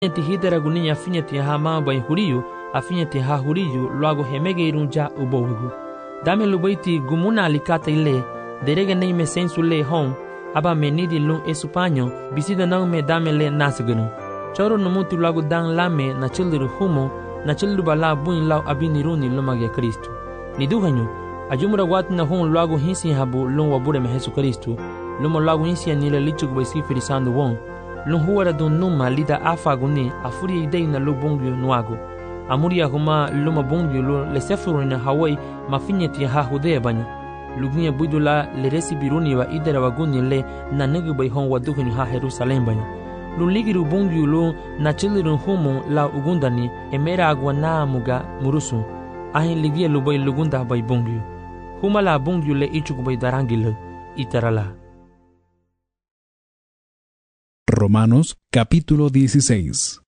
ti hidera guninha afinha ti hama bai huriyu afinha ti ha huriyu logo hemege irunja ubowigu dame lubaiti gumuna alikata ile derege nei me sensu le hon aba menidi lun esupanyo bisida nang me dame le nasgunu choro numuti logo dang lame na childiru humo na childiru bala buin lau abiniruni lumage Kristu ni duhanyu ajumura wati na hon logo hinsi habu lun wabure me Yesu Kristu lumo logo hinsi anile lichuk bai sifiri sandu won lun huwara dun numa lida afaguni afuri idei na lubungyo nuago amuria huma luma bungyo lu lesefuru na hawai mafinyeti ha hudea banyo lugunya buidula le resibiruni wa idera waguni le na negu bai hon waduhunyu ha Jerusalem banyo luligiru bungyo lu na chiliru humu la ugundani emera agwa na muga murusu ahin ligia lubai lugunda bai bungyo huma la bungyo le ichuku bai darangile itarala. Romanos capítulo 16.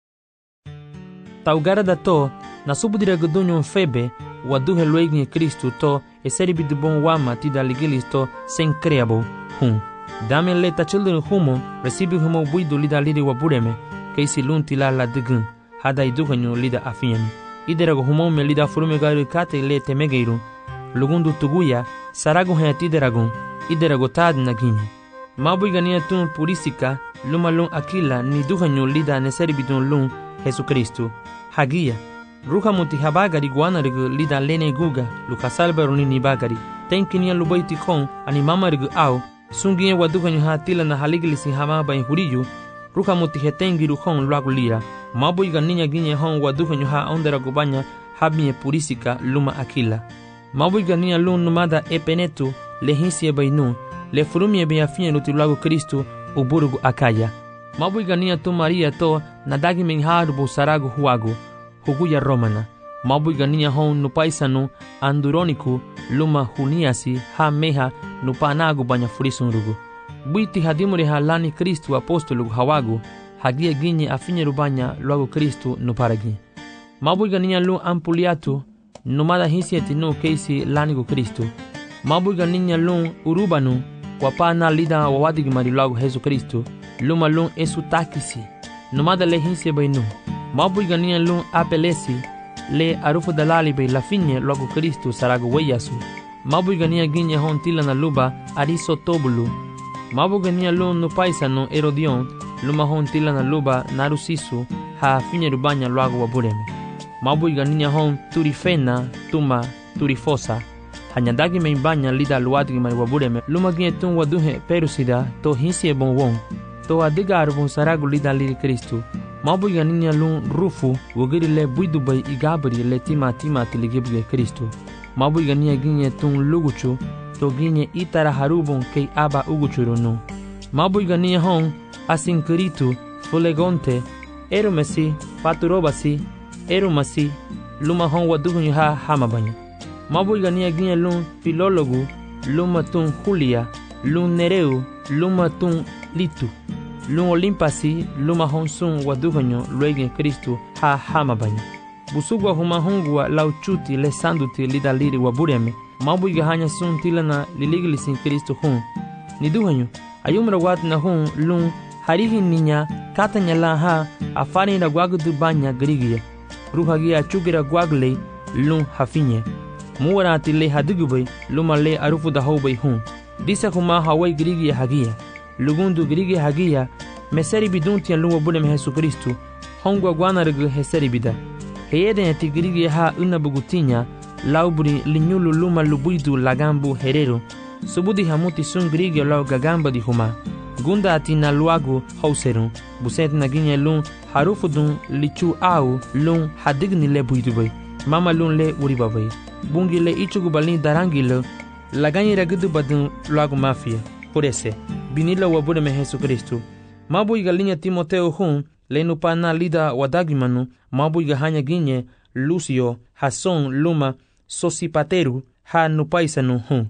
Taugara da to na subudira gudunyo febe waduhe luegni Kristu to eseribi de bon wama ti da ligilis to sen creabo hum dame le ta children humo recibi humo buidu lida lidi wabureme keisi lunti la la digun hada iduhanyo lida afinyami idera go humo me lida furume garu kate le temegeiru lugundu tuguya sarago hayati deragon idera go tad nagini mabu igania tun purisika luma lun akila ni duhanyo lida neseribidun lun Jesu Kristu hagia ruha muti habagari guanarigu lida lene guga lukasalberuni ni bagari tenkinia lubaiti kon ani mamarigu au sungie waduhanyo hatila na haligilisi hamaba huriyu ruha muti hetengiru kon luagu lira mabu igania ginye hon waduhanyo ha ondera gubanya habie purisika luma akila mabu igania lun numada epenetu lehinsie bainu le furumie be afinye lutilago Kristu uburugu akaya mabu igania tu Maria to nadagi mingharubu saragu huagu huguya romana mabu igania hon nupaisanu anduroniku luma huniasi ha meha nupanagu banya furisunrugu buiti hadimuri halani Kristu apostolu hawagu hagia ginye afinye rubanya luago Kristu nuparagi mabu igania lu ampuliatu numada hisieti nu keisi lanigu Kristu mabu igania lu urubanu wapana lida wawadigi marilago Yesu Kristu luma lun esu takisi numada le hinse bainu mabu igania lun apelesi le arufu dalali be lafinye logo Kristu sarago weyasu mabu igania ginye hon tila na luba ariso tobulu mabu igania lun nupaisano Herodion luma hon tila na luba narusisu ha finye rubanya logo wabureme mabu igania hon turifena tuma turifosa hanyadagi meimbanya lida luadigi mari wabureme luma ginye tun waduhe perusida to hinsie bon won to adiga arbon saragu lida liri Kristu mabu igania lun rufu wogiri le buidubai igabri le tima tiligibge Kristu mabu igania ginye tun luguchu to ginye itara harubon kei aba uguchurunu mabu igania hon asinkiritu fulegonte erumesi paturobasi erumasi luma hon waduhunyu ha hamabanya mabu igania ginye lun filologu luma tun Julia lun Nereu luma tun Litu lun Olimpasi luma honsun waduhanyo luegen Kristu ha hamabanya busugwa huma hongwa lauchuti le sanduti lida liri wabureme mabu igahanya sun tilana liligilisin Kristu hun niduhanyo ayumra watna hun lun harihi ninya katanya la ha afani na gwagudu banya grigia ruhagia chugira gwagle lun hafinye muwarati le hadugubay luma le arufu da hawbay hun disa huma hawai grigia hagia lugundu grigia hagia meseri biduntia luwa bulem Yesu Kristu hongwa gwanargu heseri bida heyeden ati grigia ha unabugutinya laubri linyulu luma lubuidu lagambu herero subudi hamuti sun grigia lau gagamba di huma gunda ati na luagu hauseru buset na ginye lun harufu dun lichu au lun hadigni le buidubay mama lun le uribabay bungi le ichugu balin darangilo lagani ragudu badun luagu mafia por ese binila wabure Yesu Kristu mabu igalinya Timoteo hun le nupana lida wadagimanu mabu igahanya ginye Lucio Hason luma Sosipateru ha nupaisanu hun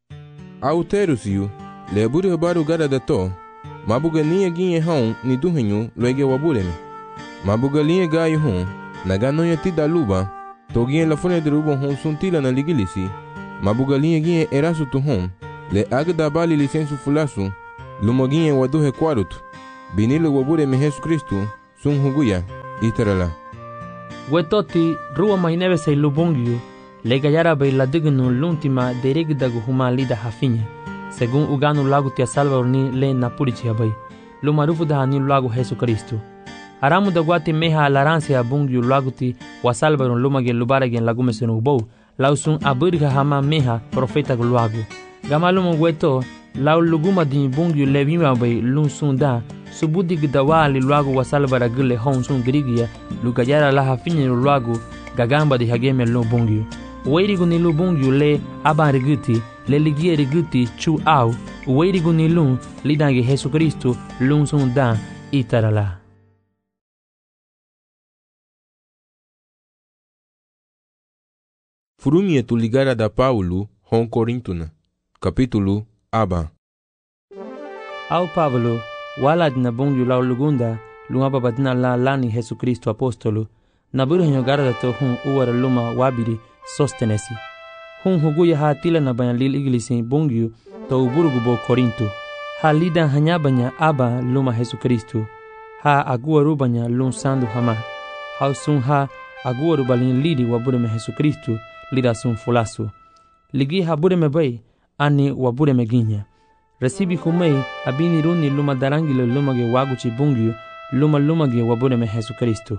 Auterusiu le bure baru gara da to mabu gania ginye hon ni duhenyu luege wabureme mabu galinye gayu hun naganonya tida luba to ginye la fune de rubon hon suntila na ligilisi mabu galinye ginye erasu tu hon le agda bali lisensu fulasu lumoginye waduhe kwarutu binile wabure me Yesu Kristu sun huguya itarala. Wetoti ruwa mainebe say lubongyu le gayara bay la dignu l'ultima derigdagu huma lida hafinya según uganu lagu tia Salvador ni le napurichi bay lo marufu da ni lagu Jesu Kristo aramu da guati meha alaransia bungyu lagu ti wa Salvador lumage lubaragen lagu mesenu bo lausun abirga hama meha profeta gulagu gamalumo weto lau luguma di bungyu levima bay lun sunda subudi gdawali lagu wa Salvador gule hon sun grigia lugayara la hafinya lagu gagamba di hageme lo bungyu Weirigu ni lubungyu le abariguti le ligie riguti chu au weirigu ni lun lidange Jesu Kristo lun sunda itarala. Furumie tu ligara da Paulo hon Corintuna. Capítulo aba. Au Pablo walad na bungyu lau lugunda lunga babadna la lani Jesu Kristo apostolo na buru nyogara da to hun uwara luma wabiri sostenesi. Hun huguya ha tila na banya lil iglisi bungyu to uburugu bo Korinto. Ha lida hanya banya aba luma Jesu Kristo. Ha agua rubanya lun sandu hama. Ha sun ha agua rubalin lidi wabureme Jesu Kristo lida sun fulasu. Ligi ha bureme bay ani wabureme ginya. Resibi humei abini runi luma darangile lumage waguchi bungyu luma ge wabureme Jesu Kristo.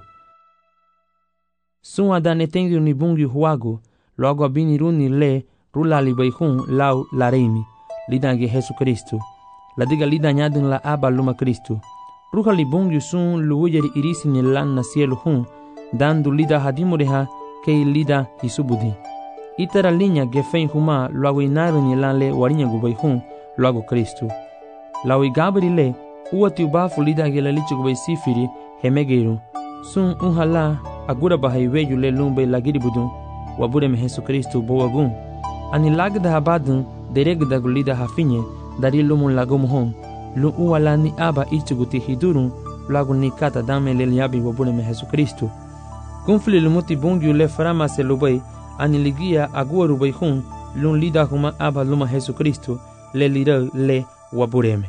Sun adane tengi ni bungyu huagu logo abini runi le rula libaihun lau lareimi lidange Jesu Kristo la diga lida nyadun la aba luma Kristo ruha li bungyu sun luujeri irisi ni lan na cielo hun dandu lida hadimureha kei lida hisubudi itara linya gefein huma logo inaru ni lan le warinya gubaihun logo Kristo lau igabri le uati ubafu lida ge la lichu gubai sifiri hemegeiru sun unhala agura bahaiweju le lumbe lagiri budun wabureme Jesu Kristo boagun ani lagda habadun deregda gulida hafinye dari lumun lagum hon lu uwala ni aba ichuguti hidurun lagu ni kata dame le liabi wabureme Jesu Kristo kunfli lumuti bungyu le frama se lubai ani ligia agua rubai hun lun lida huma aba luma Jesu Kristo le lira le wabureme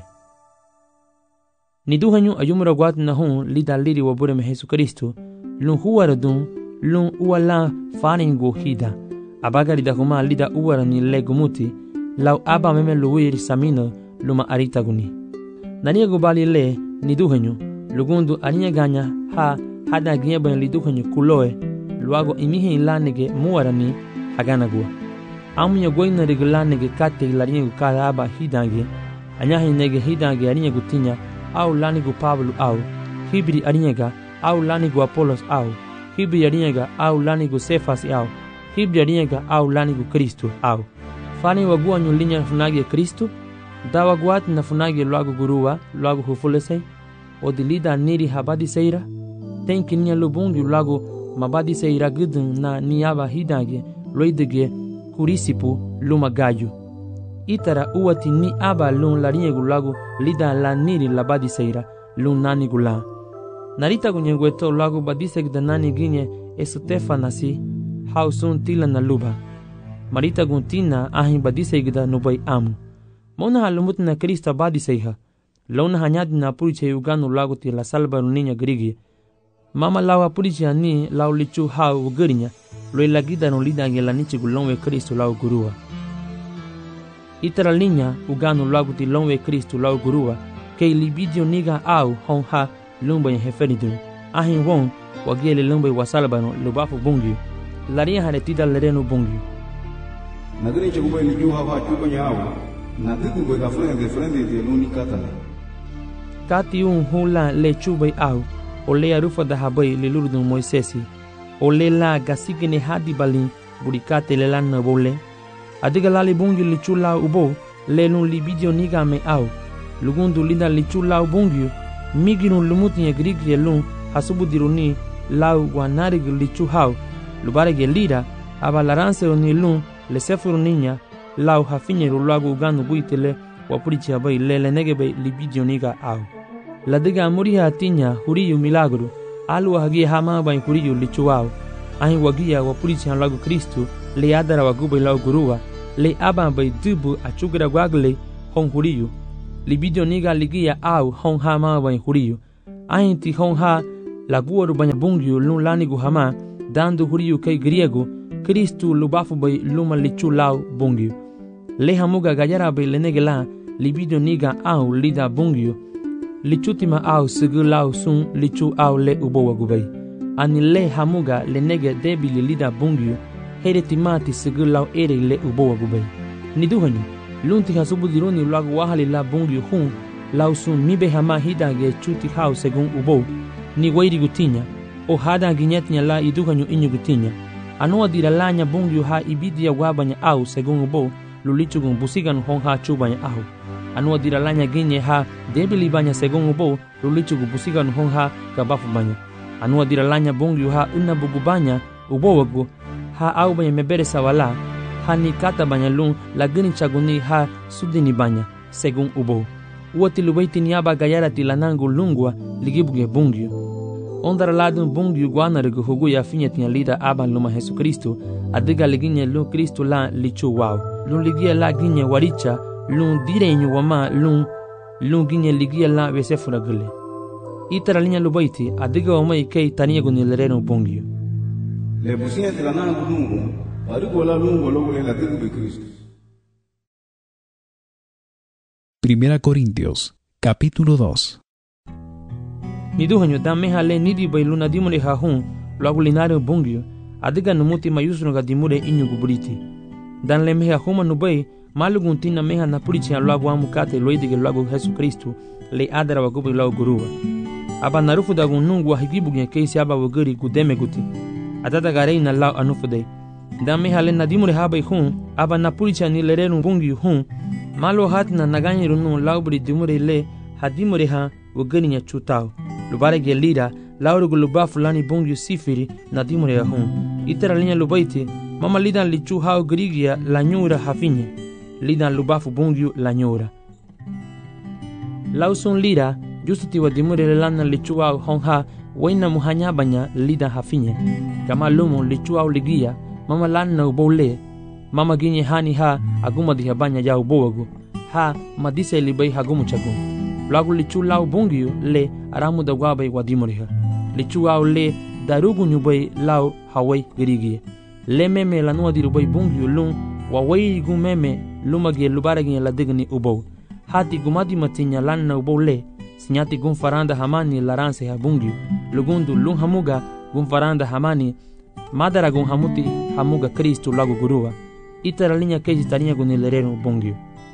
ni duhanyu ayumura gwat na hun lida liri wabureme Jesu Kristo lun huwaradun lun uwala faningo hida abagari da huma lida uwara ni legumuti lau aba meme luwiri samino luma aritaguni nania gubali le ni duhenyu lugundu arinya ganya ha hada ginya ban liduhenyu kuloe luago imihe ilanege muwarani haganagua amunya goina regulanege kate ilarinya kada aba hidange anyahi nege hidange arinya gutinya au lanigu Pablo au hibri arinyega au lanigu Apolos au hibri arinyega au lanigu Sefas au hibri arinyega au lanigu Kristo au fani wagua nyulinya funagi Kristo dawa guat na funagi luagu guruwa luagu hufulesei odilida niri habadi seira tenki nya lubungi luagu mabadi seira gudun na niaba hidage loidege kurisipu luma gaju itara uwati ni aba lun larinye gulagu lida la niri labadi seira lun nani gula narita gunyegweto lagu badisek da nani ginye esutefa nasi hausun tila na luba marita guntina ahin badisek da nubai amu mona halumut na Krista badiseiha lona hanyadi na puriche uganu lagu ti la salba niña grigi mama lawa puriche ani lau lichu hau ugarinya loi lagida no lida ngela nichi gulonwe Kristo lau gurua itara linya uganu lagu ti lonwe Kristo lau gurua kei libidio niga au hon ha lumba ya heferidu ahin won wagele lumba wa salba no lubafu bungi laria haretida lereno bungi nagani chagubai liju hawa chupa nyao na diku gwe ka frente de luni katala kati hula le chubai au o le arufa da habai le lurdu Moisesi o le la gasigene hadi balin burikate le lan bole adiga lali bungi le chula ubo le lun libidio niga me au lugundu linda le chula ubungi miginu lumuti ya grigi lun hasubu diruni lau wanari le chuhau lubare gelida abalaranse oni lun le sefuru ninya lau hafinye rulagu uganu buitele wapurichi abai lele negebe libidio niga au la diga muriha atinya huriyu milagro alu hagia hama bai huriyu lichuau ahin wagia wapurichi lagu Kristo le adara wagubai lau gurua le aba bai dubu achugira gwagle hon huriyu libidio niga ligia au hon hama bai huriyu ahin ti hon ha laguaru banya bungyu lun lanigu hama dando huriu kai griego Kristu lubafu bay luma lichu lau bungyu. Le hamuga gayara bay lenegela libido niga au lida bungyu. Lichutima au segu lau sun lichu au le ubowa gubay. Ani le hamuga lenege debili lida bungyu heretimati segu lau ere le ubowa gubay. Niduhanyu lunti hasubudironi lagu wahali la bungyu hun lau sun mibe hama hidage chuti hau segun ubo ni wairi gutinya o hada ginyetnya la iduhanyu inyu gutinya. Anua diralanya bungyu ha ibidia wabanya au segun ubo lulichugun busigan hong ha chubanya au. Anua diralanya ginye ha debili banya segun ubo lulichugu busigan hong ha gabafu banya. Anua diralanya bungyu ha unabugu banya ubo wagu ha au banya mebere sawala ha ni kata banya lung lagini chaguni ha sudini banya segun ubo. Uati lubaiti niaba gayara tilanangu lungwa ligibuge bungyu. Ondara ladun bungyu guanarigu hugu ya finyet nya lida aban luma Jesu Kristo adiga liginye lu Kristo la lichu wow. Lun ligia la ginye waricha lun direnyu wama lun ginye ligia la vesefura gule. Itara linya lubaiti adiga wama ikei tania gunilereno bungyu. Le businya tilanangu lungu parigo la lungu logule la tigu Kristo. 1 Corintios, capítulo 2. Niduhanyo dameha le nidi bay luna dimure ha hun lagulinario bungyo adiga numuti mayusno ga dimure inyu guburiti. Dan le meha huma nubay malugun tina meha napurichi a lagu amukate loidige lagu Jesu Kristo le adara wa gubi lagu guruwa. Aba narufu da gunungu wa higibugne keisi aba waguri gudeme guti. Adada garei na lau anufude. Dan meha le nadimure ha bay hun aba napurichi a nilerenu bungyo hun malo hatina naganyiru nun laubri dimure le hadimure ha waguri nya chutao. Lubare gelida lauru gulubafu lani bungyu sifiri na dimure ya hun. Itara linya lubaiti mama lidan lichu hao grigia la nyura hafinye. Lidan lubafu bungyu la nyura. Lausun lira justuti wa dimure lana lichu hao hongha waina muhanya banya lidan hafinye. Kama lumo lichu hao ligia mama lana ubole. Mama ginye hani ha aguma diha banya ya ubowagu. Ha madise libai hagumu chagun. Lagu lichu lau bungyu le aramu da wabay wadimuriha. Lichu au le darugu nyubay lau hawai girigie. Le meme la nuwa dirubay bungyu lung wawai gu meme lumage lubaragin la digni ubow. Hati gumadi matinya lanna ubow le sinyati gun faranda hamani laranse ha bungyu. Lugundu lung hamuga gun faranda hamani madara gun hamuti hamuga Kristu lagu guruwa. Itara linya keji taniya gunilerenu bungyu.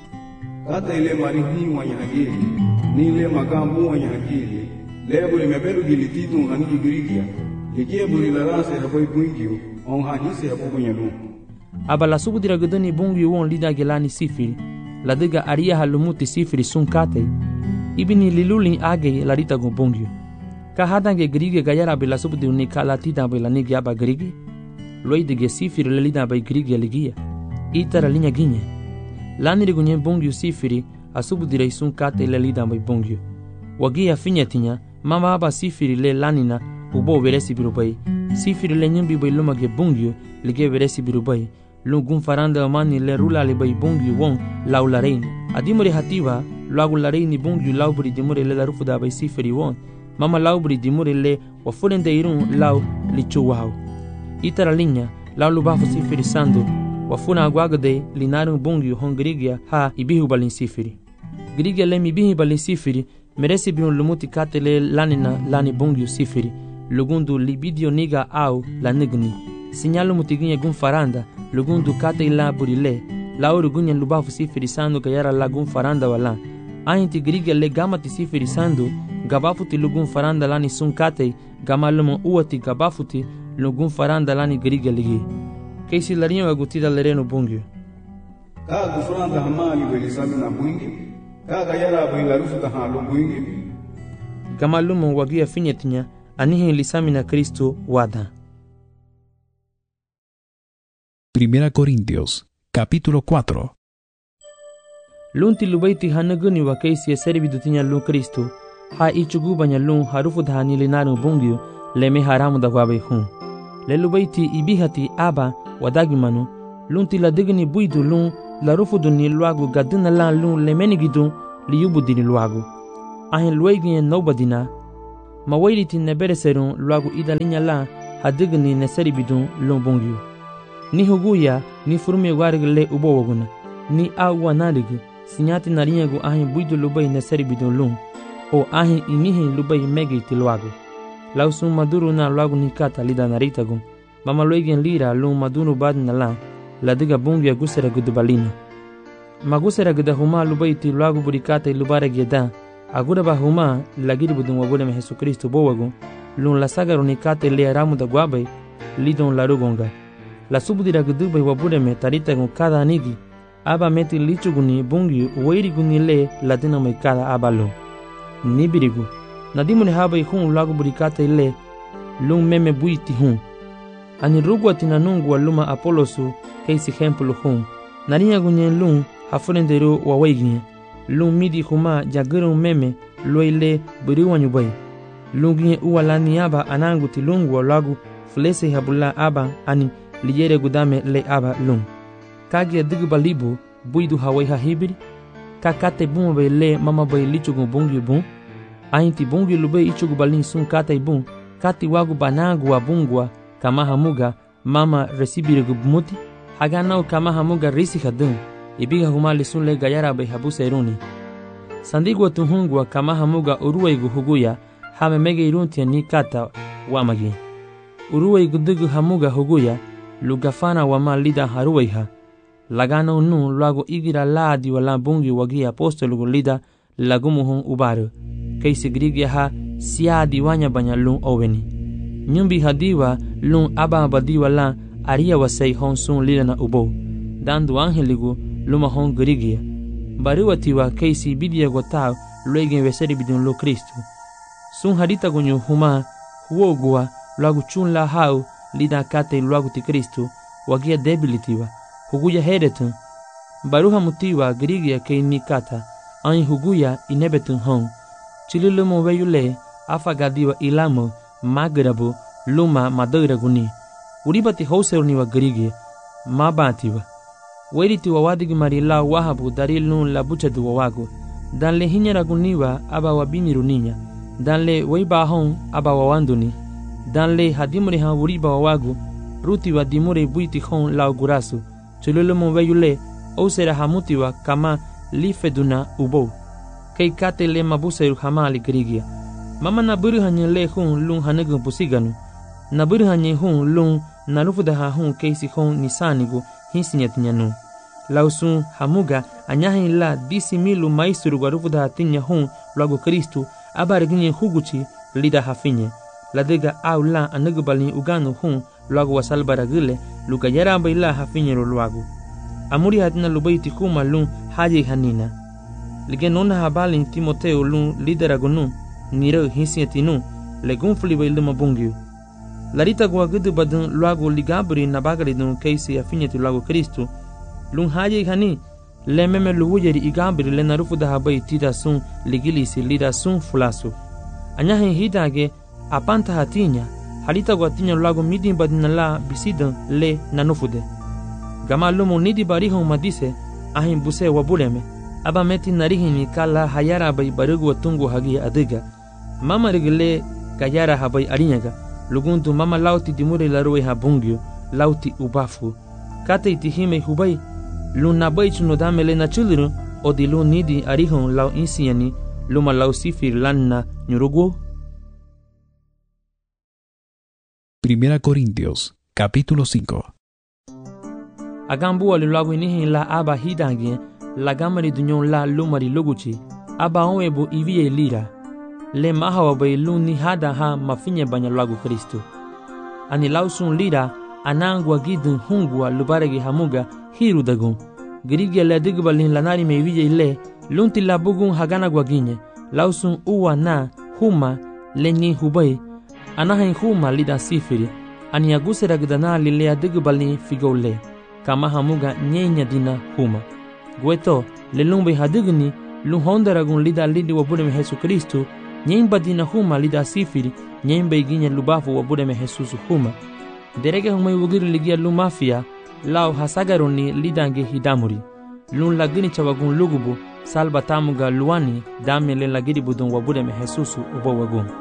Kata ile marihi wanya hakili, ni ile makambu wanya hakili, lebo ile mebelu gilititu haniki girigia, likie buri larase hapai bungyu, on hanise hapo kwenye lu. Aba la subu dira gudoni bungyu won lida gelani sifiri, la diga aria halumuti sifiri sun kate, ibini liluli age la rita gun bungyu. Ka hadange girigia gayara bila subu di unika la tida bila nigi aba girigi, loidige sifiri le lida aba girigia ligia, itara linya ginye. Lani rigunye bungyu sifiri asubu direi sun kate le lida bai bungyu. Wagia finyetinya mama aba sifiri le lanina ubo veresi birubai. Sifiri le nyumbi bai lumage bungyu lige veresi birubai. Lungun faranda amani le rula le bai bungyu won lau la rein. Adimure hativa lagu la reini bungyu laubri dimure le la rufuda bai sifiri won. Mama laubri dimure le wafurende irun lau lichu wau. Itara linya lau lubafu sifiri sandu. Wafuna agwagade linarun bungyu hon grigia ha ibihu balin sifiri. Grigia le mibihi balin sifiri meresi biun lumuti kate le lanina lani bungyu sifiri. Lugundu libidio niga au la nigni. Sinyalu mutiginya gun faranda lugundu kate ila burile. Lauru gunya lubafu sifiri sandu gayara la gun faranda wala. Ainti grigia le gamati sifiri sandu gabafuti lugun faranda lani sun kate gamalumo uati gabafuti lugun faranda lani grigia ligi. Keisi larinyo agutida lereno bungyu. Ka gufranda hamali belisami na bungyu. Ka gayara bilarufu ta halu bungyu. Gamalumo wagia finyetinya anihi lisami na Kristo wada. 1 Corintios, capítulo 4. Lunti lubaiti hanaguni wa keisi ya servidutinya lu Kristo. Ha ichugu banya lu harufu dhani linarun bungyu leme haramu da wabe hun. Le lubaiti ibihati aba wadagimanu lunti la digni buidu lun la rufudu ni luagu gadina lan lun lemenigidu li yubu dini luagu. Ahin luegi en nobadina mawairiti nebereserun luagu idalinya la hadigni neseri bidun lombongyu. Ni huguya ni furmi wargle ubowaguna. Ni awa nadigu sinyati narinyagu ahin buidu lubai neseri bidun lum. O ahin inihin lubai megiti luagu. Lausun maduru na luagu nikata lida naritagu. Mama luegen lira lum maduru badna la ladiga bungya gusera gudubalina. Magusera guda huma lubai ti luagu burikata ilubara geda. Agura ba huma lagiri budun wabule me Jesu Kristo bowagu. Lun la sagaru nikata le ramu da guabai lidon larugonga. La subudira gudubai wabule me taritagu kada anigi. Aba meti lichuguni bungi uwairiguni le ladina me kada abalo. Nibirigu. Nadimune habai hun luagu burikata ile lun meme buiti hun. Ani rugwa tinanungu wa luma Apolosu keisi hempulu hun. Narinya gunye lun hafurendero wa waiginye. Lun midi huma jaguru meme loile buriwa nyubai. Lun ginye uwa lani aba anangu tilungu wa lagu fulese habula aba ani liyere gudame le aba lun. Kagia digu balibu buidu hawai hahibiri. Kakate bun bai le mama bai lichugu bungi bun. Ainti bungi lube ichugu balin sun kata ibun. Kati wagu banangu wa bungwa kama hamuga mama resibirigu bumuti. Haganau kama hamuga risi hadun. Ibiga humali sunle gayara bai habusa iruni. Sandigwa tuhungwa kama hamuga uruwaigu huguya hame mege iruntia ni kata wamagi. Uruwaigu digu hamuga huguya lugafana wama lida haruwaiha. Lagana unu luago igira laadi wala bungi wagi apostolugu lida lagumuhun ubaru. Kaisi grigia ha siadi wanya banya lun oweni. Nyumbi hadiwa lun aba badiwa la aria wasei hon sun lida na ubo. Dandu angeligu luma hon grigia. Bariwatiwa kaisi bidia gotao luegen weseri bidun lo Kristu. Sun hadita gunyu huma huogua luagu chun la hau lida kate luagu ti Kristu wagia debilitiwa. Huguya heretun. Baruha mutiwa grigia kei ni kata. Ain huguya inebetun hon. Chilulumo weyule afagadiwa ilamo magrabu luma madoiraguni. Uribati houseru wa grigia mabatiwa. Weriti wa wadigi marila wahabu darilun la buchadu wa wagu. Danle hinyaraguniwa aba wabiniru ninya. Danle weibahon aba wawanduni. Danle hadimure ha uriba wa wagu. Ruti wa dimure buiti hon la gurasu. Chululumo weyule osera hamutiwa kama lifeduna ubo. Kei kate le mabuseru hamali grigia. Mama naburu hanye le hun lun hanagun pusiganu. Naburu hanye hun lun narufudaha hun keisi hun nisanigu hinsinyatinyanu. Lausun hamuga anyahin la disi milu maisuru garufudaha tinya hun luagu Kristu abariginye huguchi lida hafinye. Ladega au la anagubali uganu hun luagu wasalbaragile lugayara baila hafinye luagu. Amuri hatina lubaiti kuma lun haje hanina. Ligenona habali Timoteo lun lideragunu niro hinsinyatinu legun fuliba iluma bungiu. Larita guagudu badun luagu ligabri nabagaridun keisi afinyati luagu Kristu. Lun haje hani le meme luwujeri igabri le narufuda habai tida sun ligilisi lida sun fulasu. Anyahin hidage apanta hatinya halita guatinya luagu midin badina la bisidan le nanufude. Gama lumo nidi barihon madise ahin buse wabuleme. Aba meti narihini kala hayara bai barugu watungu hagi adiga. Mama rigile gayara habai arinyaga. Luguntu mama lauti dimure larue habungyo lauti ubafu. Kate itihime hubai luna bai chunodame le na chuluru o di lu nidi arihon lau insiani luma lau sifir lanna nyurugu. Primera Corintios, capítulo 5. Agambu alulagu inihin la aba hidangie la gamari dunyon la lumari luguchi aba onwebu ivie lira le mahawa bai luni hada ha mafinye banya lagu Kristu. Ani lausun lira anangwa gidun hungwa lubaregi hamuga hiru dagun. Grigia le digbalin lanari me ivie le lunti la bugun hagana gwaginye lausun uwa na huma lenyi hubai anahin huma lida sifiri. Ani agusera gudana lilea digbalin figole kama hamuga nyenya dina huma. Gueto le lumbe hadigni luhondaragun lida lidi wabure me Jesu Kristu nyemba dina huma lida sifiri nyemba iginya lubafu wabure me Jesus huma. Derege humai wugiri ligia lumafia lau hasagaruni lidange hidamuri. Lun lagini chawagun lugubu salba tamuga luani dame le lagiri budun wabure me Jesus ubo wagun.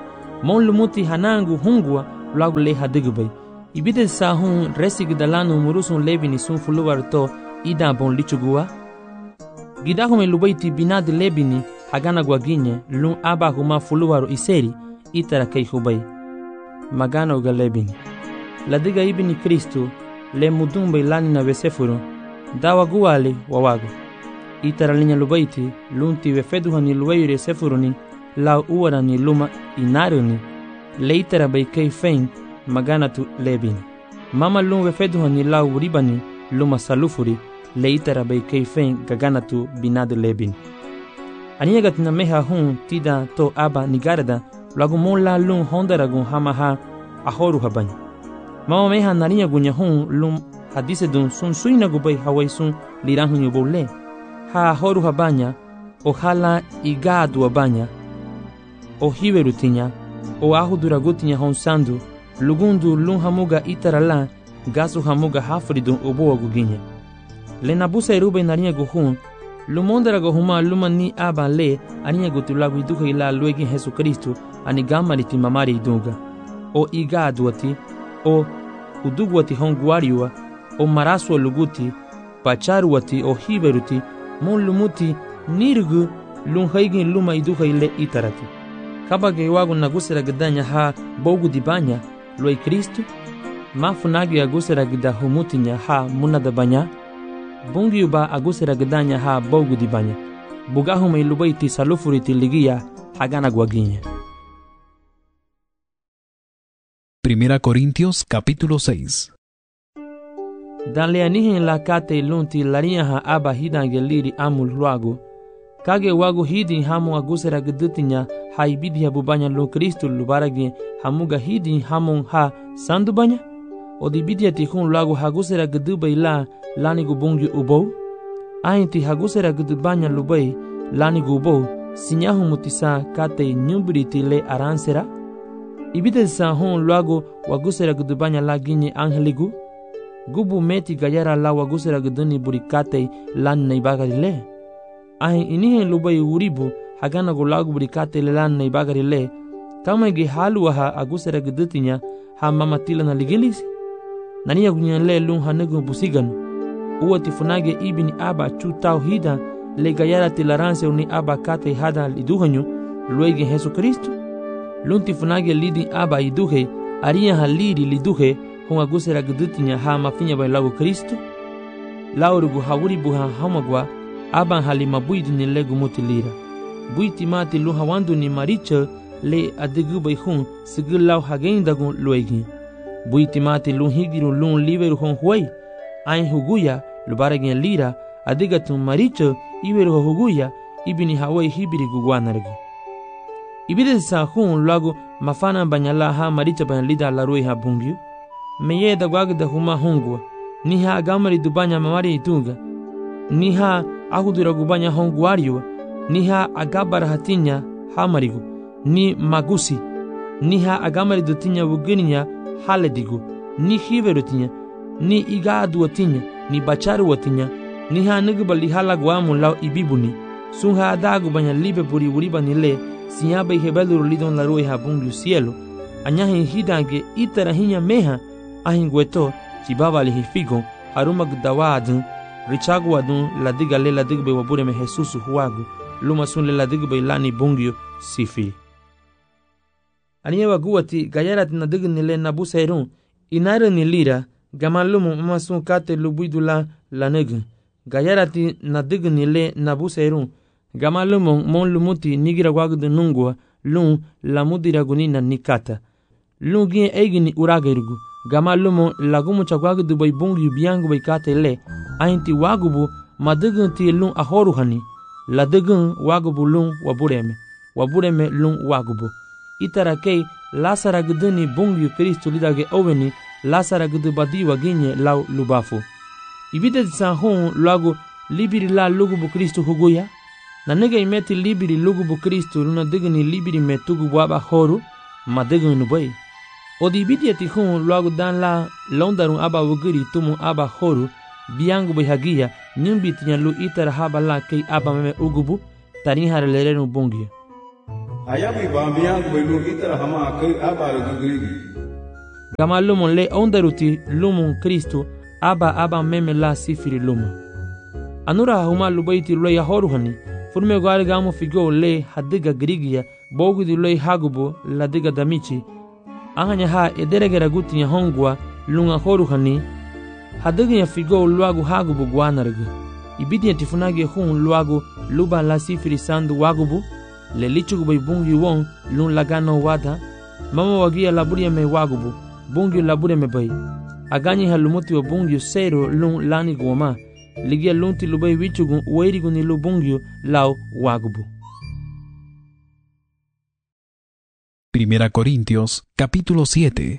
mon lumuti hanangu hungwa lagu le hadigubay ibide sa hun resig dalanu murusun lebini sun fuluwar to ida bon lichugua gidahume lubaiti binad lebini hagana gwaginye lun aba huma fuluwaro iseri itara kay hubay magana uga lebini ladiga ibini Kristo le mudumbe lani na vesefuro dawa guwali wawago itara linya lubaiti lunti vefeduhani luwayure sefuruni la uwarani luma inaruni le itara bay kay fein magana tu lebini mama lun vefeduhani la uribani luma salufuri le itara bay kay fein gagana tu binadu lebini aniyagat na meha hun tida to aba nigarada lagu mon la lun hondaragun hamaha ahoru habany mama meha narinya gunya hun lum hadise dun sun suina gubay hawai sun lirahun yubole ha ahoru habanya o hala igadu abanya o hiwerutinya o ahuduragutinya hon sandu lugundu lun hamuga itarala gasu hamuga hafridun obo aguginya le nabusa irube narinya guhun lumondara gohuma lumani aba le aninya gutulagu iduka ila luegi Yesu Kristo ani gamariti mamari idunga o igaduati o udugwati honguariwa o marasu luguti pacharuati o hiberuti mon lumuti nirgu lunhaigin luma iduka ile itarati kabage wagu nagusera gdanya ha bogu dibanya loi Kristo mafunagi agusera gda humutinya ha munadabanya bungi uba agusera gdanya ha bogu dibanya bugahume ilubaiti salufuriti ligia hagana guaginya. Primera Corintios capítulo 6. Danle anihin la kate lunti laria ha aba hidange liri amul luagu kage wagu hidin hamu agusera gdutinya ha ibidi bubanya lu Kristo lubaragi hamuga hidin hamun ha sandubanya odibidia tihun luagu hagusera gdubay la lani gubungi ubo ainti hagusera gdubanya lubay lani gubo sinyahu mutisa kate nyubriti le aransera ibide sa hon luagu wagusera gdubanya la ginye angeligu gubu meti gayara la wagusera gduni burikate lan naibagari le ahin inihen lubay uribu hagana gulagu burikate le lan naibagari le kama ge haluwa ha agusera gdutinya ha mamatila na ligilisi naniya gunyan le lun hanugu busigan uwati funage ibini aba chu tauhida le gayara tilaranse uni aba kate hada liduhanyu luegi Yesu Kristo lunti funage lidi aba iduhe ariya haliri liduhe hon agusera gdutinya ha mafinya bay lagu Kristo laurugu hawuri buha hamagwa aban halima buidu ni legu mutilira buiti mati lu hawandu ni maricha le adigu bay hun sigil lau hagendagun luegi buiti mati lu higiru lun liveru hon huay ain huguya lubaragin lira adigatun maricha iveru huguya ibini hawai hibiri gugwanargu ibide sa hun lagu mafana banyala ha maricha banyalida larui ha bungyu meye da gwagda huma hungwa ni ha gamari dubanya mamari itunga ni ha ahudura gubanya honguariwa ni ha agabara hatinya hamarigu ni magusi ni ha agamari dutinya wugininya haledigu ni hiverutinya ni igadu watinya ni bacharu watinya ni ha nugubali halagwamu lau ibibuni sun ha adagu banya libe buri uriba nile sinyabe hebeluru lidon larui ha bungu cielo anyahin hidange itara hinya meha ahingweto chibaba lihifigo haruma gdawadun richagu wadun ladiga le ladigbe wabure me Jesus huagu luma sun le ladigbe lani bungyo sifi aniye waguwati gayarat nadigni le nabusairun inara ni lira gamalumu masun kate lubuidula lanegu gayarati nadigni le nabusairun gamalumu mon lumuti nigira wagdu nungwa lun lamudira gunina nikata lungi egini uragirgu gamalumu lagumu chagwagdu bay bungyu biangu bay kate le ainti wagubu madigun ti lun ahoruhani ladigun wagubu lun wabureme lun wagubu itara kei lasara gduni bungyu Kristo lidage oweni lasara gdu badi waginye lau lubafu ibide sa hon lagu libiri la lugubu Kristo huguya na nega imeti libiri lugubu Kristo luna digni libiri metugu waba horu madigun bay odi bidiati hon lagu dan la londarun aba wugiri tumu aba horu biangu bay hagia nyumbitinya lu itara haba la kei aba meme ugubu tani hareleren bungyu ayabu ibambiyangu belu itara hama kai aba rugurigi gama lumon le ondaruti lumon Kristo aba meme la sifiri luma anura huma lubaiti lo ya horuhani furme gwari gamo figo le hadiga grigia bogudi lo hagubo la diga damichi ahanya ha ederegera gutinya hongwa lunga horuhani hadiga ya figo luagu hagubo gwanargu ibidi tifunage hun luagu luba la sifiri sandu wagubu le lichugu bay bungi won lun lagano wada mama wagia laburia me wagubu bungi laburia me bay agani halumuti wa bungi sero lun lani goma ligia lunti lubay wichugu wairigu ni lubungi lao wagubu. Primera Corintios capítulo 7.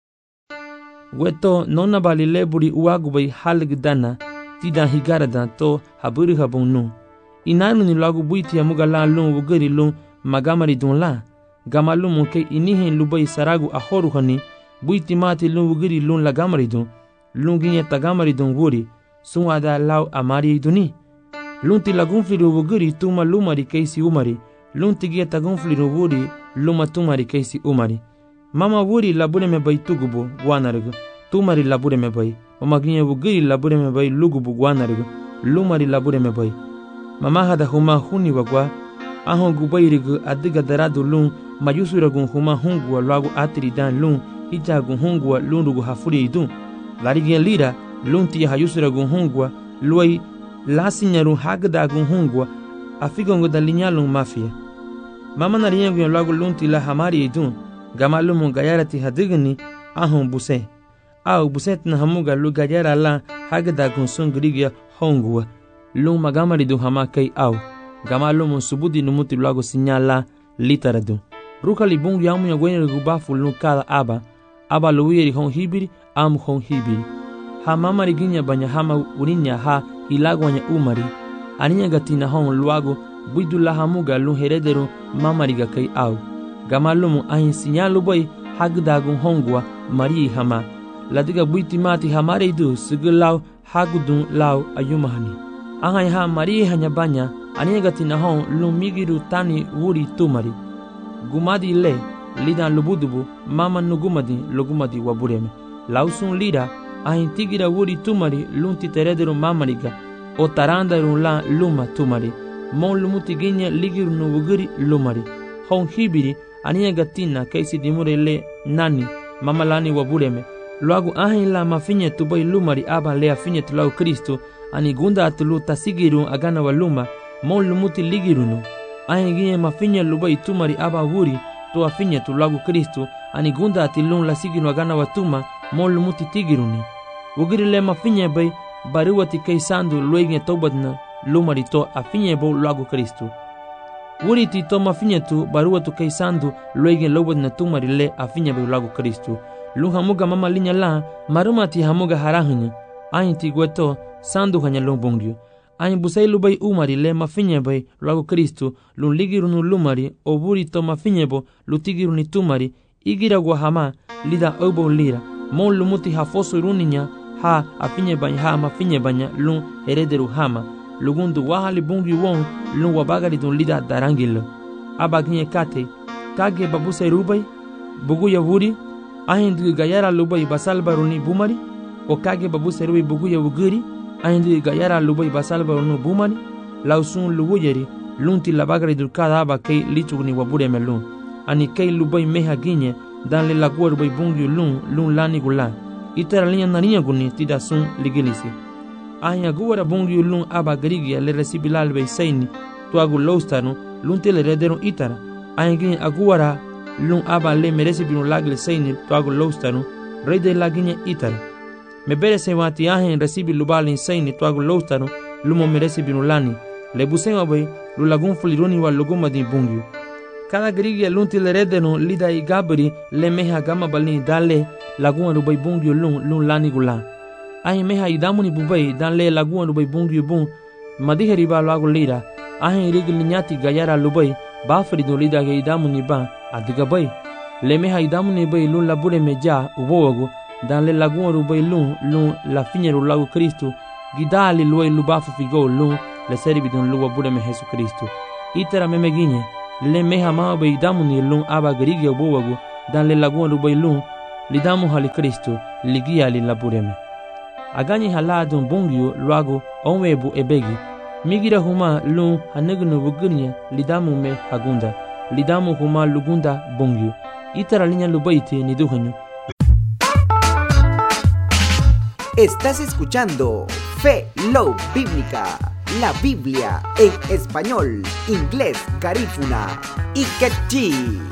Weto nona bali leburi wagubay halgdana tida higarada to haburi habunu inanu ni lagu buiti ya muga la lun wugari lun magamari dun la gama lun muke inihin lubay saragu ahoruhani buiti mati lun wugari lun lagamari dun lun ginye tagamari dun wuri sunwada lau amari duni lun ti lagun fliru wugari tuma lumari keisi umari lun tigia tagun fliru wuri luma tumari keisi umari mama wuri labure me bay tugubu guanargu tumari labure me bay mama ginye wugari labure me bay lugubu guanargu lumari labure me bay mama hada huma huni wagwa ahon gubayrigu adiga daradu lun mayusuragun huma hungwa lagu atri dan lun hijagun hungwa lun rugu hafuri idun larigien lira lun ti hayusuragun hungwa luai lasinyaru hagdagun hungwa afigongo dalinyalun mafia mama nariyengun lagu lun ti la hamari idun gamalumun gayarati hadigni ahon buse au buset na hamuga lu gayara la hagdagun sungrigia hongwa lung magamari du hama kai au gamalu mun subudi numuti lago sinyala litaradu rukali bungu yamu ya gwenye gubafu lung kala aba luwiri hon hibiri amu hon hibiri ha mamari ginya banya hama urinya ha hilagwanya umari aninya gatina hon luago buidu la hamuga lung herederu mamari ga kai au gamalu mun ahin sinyalu boy hagdagun hongwa mari hama ladiga buiti mati hamare du sigilau hagudun lau ayumahani ahai ha mari hanya banya aniegati na hon lumigiru tani wuri tumari gumadi le lida lubudubu mama nugumadi lugumadi wabureme lausun lida ahin tigira wuri tumari lunti terederu mamariga o tarandaru la luma tumari mon lumuti ginya ligiru nubugiri lumari hon hibiri aniegatina kaisi dimure le nani mama lani wabureme luagu ahin la mafinye tubai lumari aba le afinye tulau Kristo ani gunda atulu tasigiru agana waluma mon lumuti ligirunu ahin ginye mafinye lubai tumari aba wuri to afinye tulagu Kristo ani gunda atilun la sigiru agana watuma mon lumuti tigiruni wugiri le mafinye bay bariwati kaisandu luegne tobadna lumari to afinye bo lagu Kristo wuri ti to mafinye tu bariwatu kaisandu luegne lobadna tumari le afinye bo lagu Kristo lun hamuga mama linya la maruma ti hamuga harahunya ahin ti gweto sandu hanya lumbungyo ahin busai lubai umari le mafinye bay lagu Kristo lun ligirunu lumari oburi to mafinye bo lutigiruni tumari igira guahama lida obo lira mon lumuti hafosu runinya ha afinye banya ha mafinye banya lun herederu hama lugundu wahali bungi won lun wabagari dun lida darangilo abaginye kate kage babusai rubai bugu ya wuri ahin du gayara lubai basalbaruni bumari o kage babusai rubai bugu ya wugiri ahin du gayara lubai basalbarunu bumari lausun luwuyeri lunti labagari durkada aba kei lichugni wabure melun ani kei lubai meha ginye dan le lagua rubai bungi lun lani gulan itara linya narinya guni tida sun ligilisi ahin aguara bungi lun aba garigia le resibilal bei saini tuagu loustanu lunti le rederu itara ahin ginye aguara lun aba le meresi binu lagle saini tuagu loustanu rede laginya itara mebere se wati ahin resibi lubalin saini tuagu loustanu lumo meresi binu lani le busenga bay lu lagun fulironi wa luguma di bungi kada garigia lunti le redenu lida i gabri le meha gama balni dale lagun rubai bungi lun lani gula ahin meha idamuni bubai dan le lagun rubai bungi bun madiheri ba lagu lira ahin rigil nyati gayara lubai bafri do lida ge idamuni ba adiga bay le meha idamuni bay lun labure meja ubogo dan le lagun rubai lun la finyeru lagu Kristo gidali luai lubafu figo lun le serbi don luwa bude me Jesu Kristo itera memeginye le meha ma be damu ni lun aba gerige bowagu dan le lagun rubai lun lidamu hali Kristo ligia li labureme. Agani haladun bungyu luagu onwebu ebegi. Migira huma lun hanegnu bugurnya lidamu me hagunda. Lidamu huma lugunda bungyu. Itara linya lubaiti ni duhenyu. Estás escuchando Fe Love Bíblica, la Biblia en español, inglés, garífuna y quechí.